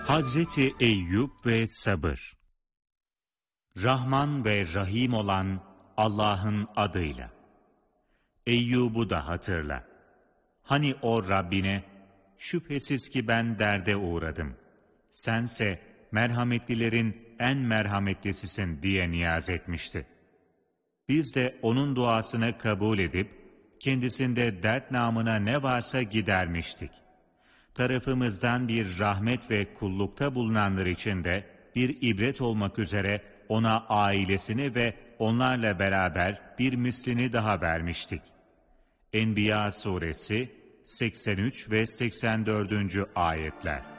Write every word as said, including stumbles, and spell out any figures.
Hazreti Eyyub ve sabır. Rahman ve Rahim olan Allah'ın adıyla. Eyyub'u da hatırla. Hani o Rabbine, şüphesiz ki ben derde uğradım. Sense merhametlilerin en merhametlisisin diye niyaz etmişti. Biz de onun duasını kabul edip, kendisinde dert namına ne varsa gidermiştik. Tarafımızdan bir rahmet ve kullukta bulunanlar için de bir ibret olmak üzere ona ailesini ve onlarla beraber bir mislini daha vermiştik. Enbiya suresi seksen üç ve seksen dördüncü ayetler.